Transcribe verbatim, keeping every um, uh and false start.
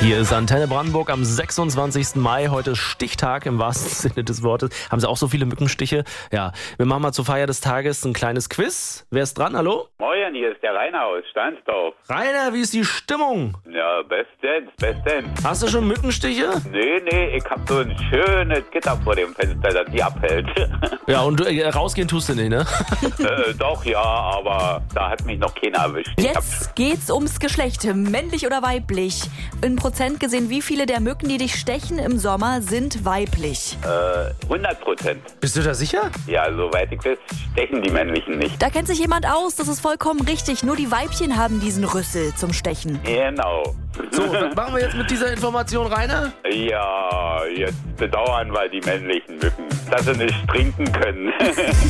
Hier ist Antenne Brandenburg am sechsundzwanzigsten Mai, heute Stichtag im wahrsten Sinne des Wortes. Haben Sie auch so viele Mückenstiche? Ja, wir machen mal zur Feier des Tages ein kleines Quiz. Wer ist dran? Hallo? Moin, hier ist der Rainer aus Stahnsdorf. Rainer, wie ist die Stimmung? Ja, bestens, bestens. Hast du schon Mückenstiche? Nee, nee, ich hab so ein schönes Gitter vor dem Fenster, das die abhält. Ja, und du, äh, rausgehen tust du nicht, ne? äh, doch, ja, aber da hat mich noch keiner erwischt. Ich Jetzt geht's ums Geschlecht, männlich oder weiblich. In Prozent gesehen, wie viele der Mücken, die dich stechen im Sommer, sind weiblich? Äh, hundert Prozent. Bist du da sicher? Ja, soweit ich weiß, stechen die männlichen nicht. Da kennt sich jemand aus, das ist vollkommen richtig. Nur die Weibchen haben diesen Rüssel zum Stechen. Genau. So, was machen wir jetzt mit dieser Information, Rainer? Ja, jetzt bedauern wir die männlichen Mücken, dass sie nicht trinken können.